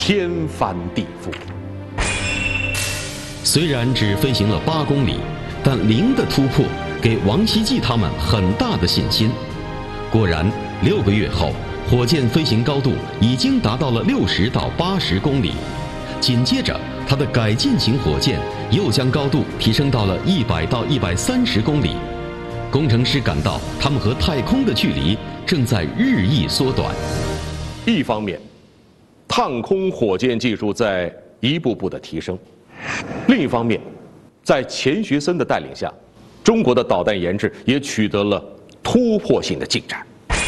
天翻地覆。 虽然只飞行了8公里，但零的突破给王希季他们很大的信心。果然，6个月后，火箭飞行高度已经达到了60到80公里。紧接着，它的改进型火箭又将高度提升到了100到130公里。工程师感到，他们和太空的距离正在日益缩短。 一方面，探空火箭技术在一步步的提升；另一方面，在钱学森的带领下，中国的导弹研制也取得了突破性的进展。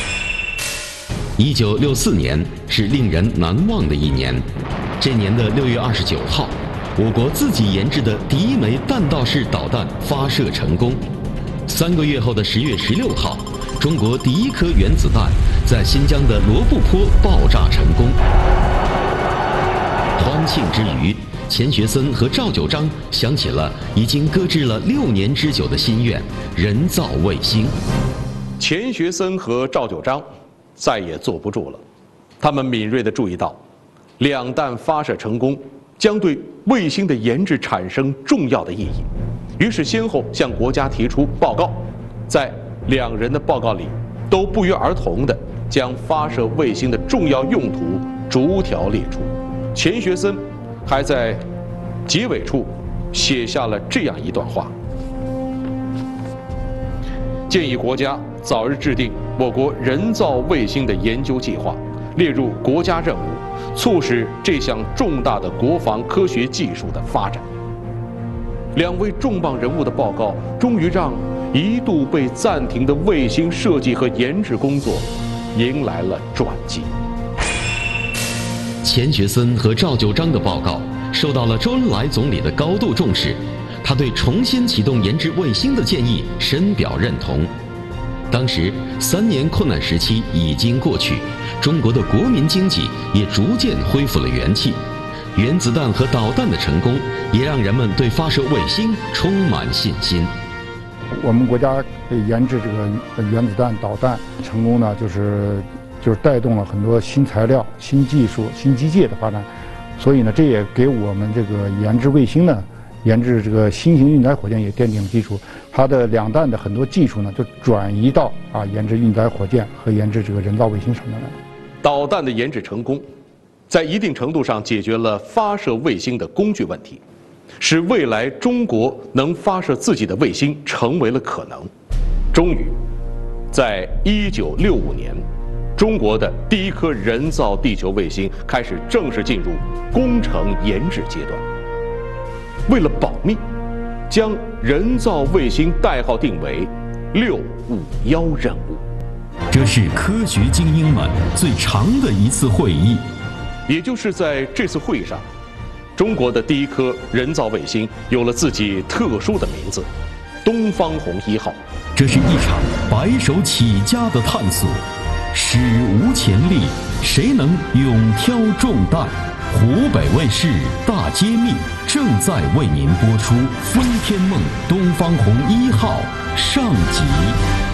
1964年是令人难忘的一年。这年的6月29号，我国自己研制的第一枚弹道式导弹发射成功。3个月后的10月16号，中国第一颗原子弹在新疆的罗布泊爆炸成功。欢庆之余，钱学森和赵九章想起了已经搁置了6年之久的心愿——人造卫星。 钱学森和赵九章再也坐不住了，他们敏锐地注意到，2弹发射成功将对卫星的研制产生重要的意义，于是先后向国家提出报告，在2人的报告里都不约而同地将发射卫星的重要用途逐条列出。钱学森还在结尾处写下了这样一段话：建议国家早日制定我国人造卫星的研究计划，列入国家任务，促使这项重大的国防科学技术的发展。2位重磅人物的报告，终于让一度被暂停的卫星设计和研制工作迎来了转机。 钱学森和赵九章的报告受到了周恩来总理的高度重视，他对重新启动研制卫星的建议深表认同。当时3年困难时期已经过去，中国的国民经济也逐渐恢复了元气。原子弹和导弹的成功，也让人们对发射卫星充满信心。 我们国家研制这个原子弹、导弹成功呢，就是带动了很多新材料、新技术、新机械的发展。所以呢，这也给我们这个研制卫星呢、研制这个新型运载火箭也奠定了基础。它的2弹的很多技术呢，就转移到研制运载火箭和研制这个人造卫星上面来。 导弹的研制成功，在一定程度上解决了发射卫星的工具问题，使未来中国能发射自己的卫星成为了可能。终于，在1965年，中国的第一颗人造地球卫星开始正式进入工程研制阶段。为了保密，将人造卫星代号定为651任务。 这是科学精英们最长的一次会议。 也就是在这次会议上，中国的第一颗人造卫星有了自己特殊的名字——东方红1号。 这是一场白手起家的探索，史无前例，谁能勇挑重担？湖北卫视大揭秘正在为您播出《飞天梦东方红1号》上集。